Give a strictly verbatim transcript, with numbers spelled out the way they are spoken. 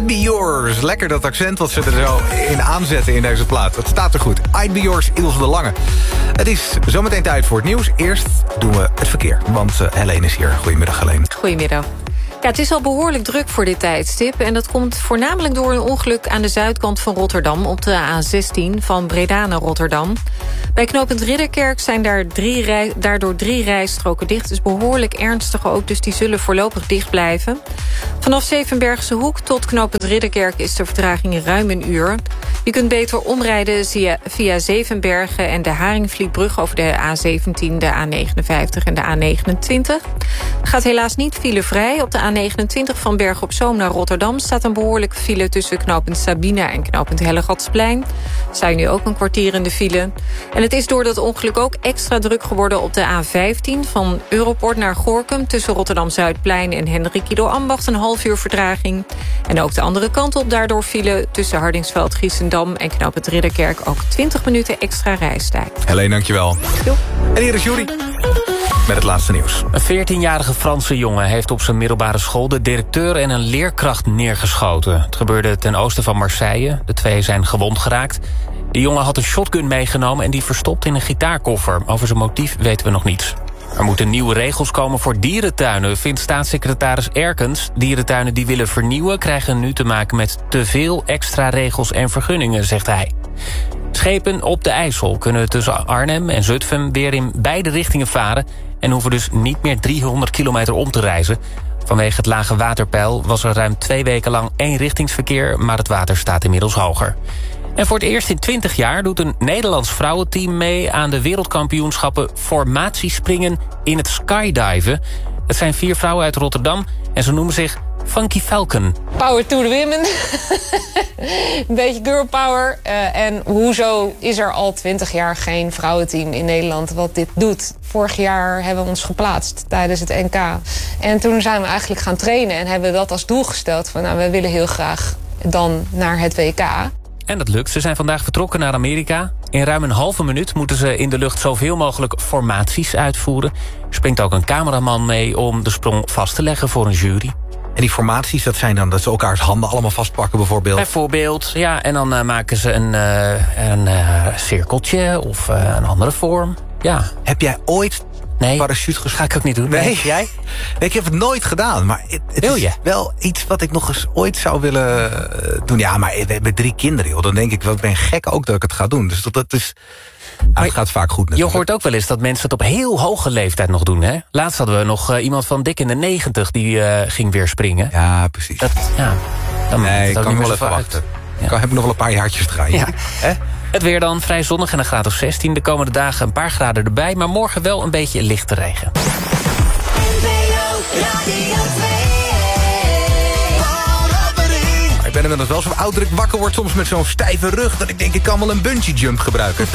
I'd Be Yours. Lekker dat accent wat ze er zo in aanzetten in deze plaat. Dat staat er goed. I'd Be Yours, Ilse de Lange. Het is zometeen tijd voor het nieuws. Eerst doen we het verkeer, want uh, Helene is hier. Goedemiddag, Helene. Goedemiddag. Ja, het is al behoorlijk druk voor dit tijdstip. En dat komt voornamelijk door een ongeluk aan de zuidkant van Rotterdam... op de A zestien van Breda naar Rotterdam. Bij knooppunt Ridderkerk zijn daar drie rij, daardoor drie rijstroken dicht. Dus behoorlijk ernstig ook, dus die zullen voorlopig dicht blijven. Vanaf Zevenbergse Hoek tot knooppunt Ridderkerk is de vertraging ruim een uur. Je kunt beter omrijden via, via Zevenbergen en de Haringvlietbrug... over de A zeventien, de A negenenvijftig en de A negenentwintig. Gaat helaas niet filevrij. Op de A negenentwintig van Bergen op Zoom naar Rotterdam... staat een behoorlijke file tussen knooppunt Sabina en knooppunt Hellegatsplein. Sta je nu ook een kwartier in de file. En het is door dat ongeluk ook extra druk geworden op de A vijftien... van Europort naar Gorinchem tussen Rotterdam-Zuidplein en Hendrik Ido Ambacht... een half uur vertraging. En ook de andere kant op daardoor file tussen Hardingsveld, Giessendam... en knooppunt Ridderkerk ook twintig minuten extra reistijd. Helene, dankjewel. Jo. En hier is Jury met het laatste nieuws. Een veertienjarige Franse jongen heeft op zijn middelbare school... de directeur en een leerkracht neergeschoten. Het gebeurde ten oosten van Marseille. De twee zijn gewond geraakt. De jongen had een shotgun meegenomen en die verstopt in een gitaarkoffer. Over zijn motief weten we nog niets. Er moeten nieuwe regels komen voor dierentuinen, vindt staatssecretaris Erkens. Dierentuinen die willen vernieuwen krijgen nu te maken met te veel extra regels en vergunningen, zegt hij. Schepen op de IJssel kunnen tussen Arnhem en Zutphen weer in beide richtingen varen... en hoeven dus niet meer driehonderd kilometer om te reizen. Vanwege het lage waterpeil was er ruim twee weken lang eenrichtingsverkeer... maar het water staat inmiddels hoger. En voor het eerst in twintig jaar doet een Nederlands vrouwenteam mee... aan de wereldkampioenschappen formatiespringen in het skydiven. Het zijn vier vrouwen uit Rotterdam en ze noemen zich Funky Falcon. Power to the women. Een beetje girl power. Uh, en hoezo is er al twintig jaar geen vrouwenteam in Nederland wat dit doet? Vorig jaar hebben we ons geplaatst tijdens het N K. En toen zijn we eigenlijk gaan trainen en hebben we dat als doel gesteld. Van, nou, we willen heel graag dan naar het W K. En dat lukt. Ze zijn vandaag vertrokken naar Amerika. In ruim een halve minuut moeten ze in de lucht zoveel mogelijk formaties uitvoeren. Er springt ook een cameraman mee om de sprong vast te leggen voor een jury. En die formaties, dat zijn dan dat ze elkaars handen allemaal vastpakken bijvoorbeeld? Bijvoorbeeld, ja. En dan uh, maken ze een, uh, een uh, cirkeltje of uh, een andere vorm. Ja. Heb jij ooit nee, parachute geschoten? Ga ik ook niet doen. Nee. Nee. Jij? Nee, ik heb het nooit gedaan. Maar het, het Wil is je? wel iets wat ik nog eens ooit zou willen uh, doen. Ja, maar we hebben drie kinderen, joh. Dan denk ik, wel, ik ben gek ook dat ik het ga doen. Dus dat, dat is... Maar het gaat vaak goed natuurlijk. Je hoort ook wel eens dat mensen het op heel hoge leeftijd nog doen, hè? Laatst hadden we nog uh, iemand van dik in de negentig... die uh, ging weer springen. Ja, precies. Dat, ja, dan nee, ik kan kan niet wel even uit. wachten. Ja. Ik heb nog wel een paar jaartjes draaien. Ja. Hè? Het weer dan vrij zonnig en een graad of zestien. De komende dagen een paar graden erbij... maar morgen wel een beetje lichte regen. Ik ben inmiddels wel zo oud dat ik wakker word soms met zo'n stijve rug... dat ik denk, ik kan wel een bungee jump gebruiken.